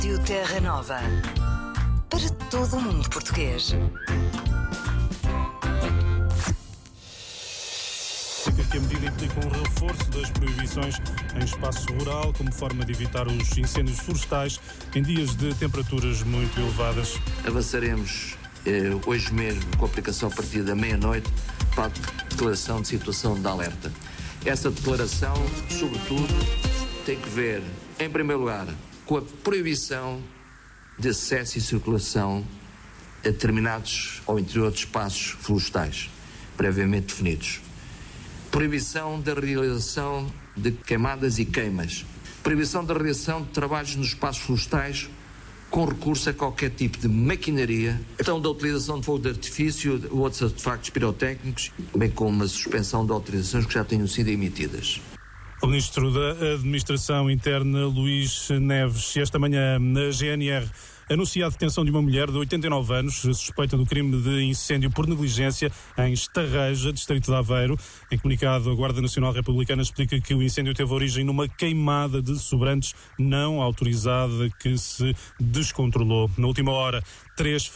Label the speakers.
Speaker 1: Rádio Terra Nova. Para todo o mundo português.
Speaker 2: Que a medida implica um reforço das proibições em espaço rural, como forma de evitar os incêndios florestais em dias de temperaturas muito elevadas.
Speaker 3: Avançaremos hoje mesmo com a aplicação a partir da meia-noite para a declaração de situação de alerta. Essa declaração, sobretudo, tem que ver, em primeiro lugar, com a proibição de acesso e circulação a determinados ou interior de espaços florestais, previamente definidos. Proibição da realização de queimadas e queimas. Proibição da realização de trabalhos nos espaços florestais com recurso a qualquer tipo de maquinaria. Então, da utilização de fogo de artifício ou outros artefactos pirotécnicos, bem como a suspensão de autorizações que já tenham sido emitidas.
Speaker 2: O Ministro da Administração Interna, Luís Neves, esta manhã na GNR anuncia a detenção de uma mulher de 89 anos, suspeita do crime de incêndio por negligência em Estarreja, distrito de Aveiro. Em comunicado, a Guarda Nacional Republicana explica que o incêndio teve origem numa queimada de sobrantes não autorizada que se descontrolou. Na última hora, 3